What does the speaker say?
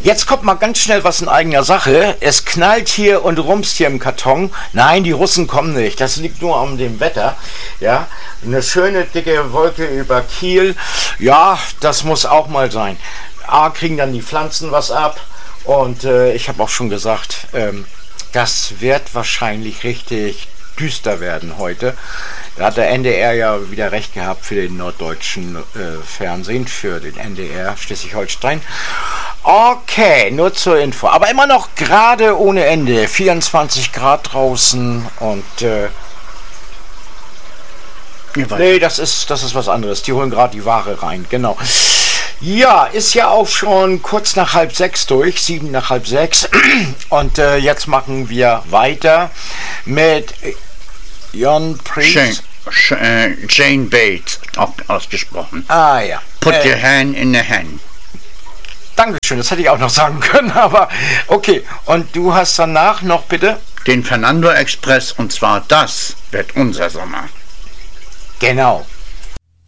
Jetzt kommt mal ganz schnell was in eigener Sache. Es knallt hier und rumst hier im Karton. Nein, die Russen kommen nicht. Das liegt nur an dem Wetter. Ja, eine schöne dicke Wolke über Kiel. Ja, das muss auch mal sein. Kriegen dann die Pflanzen was ab. Und ich habe auch schon gesagt, das wird wahrscheinlich richtig düster werden heute. Da hat der NDR ja wieder recht gehabt für den norddeutschen Fernsehen, für den NDR Schleswig-Holstein. Okay, nur zur Info. Aber immer noch gerade ohne Ende. 24 Grad draußen und nee, das ist was anderes. Die holen gerade die Ware rein, genau. Ja, ist ja auch schon kurz nach 5:30 durch, 7 nach 5:30. Und jetzt machen wir weiter mit Jon Priest. Jane Bates, ausgesprochen. Ah ja. Put your hand in the hand. Dankeschön, das hätte ich auch noch sagen können, aber okay. Und du hast danach noch bitte? Den Fernando Express, und zwar das wird unser Sommer. Genau.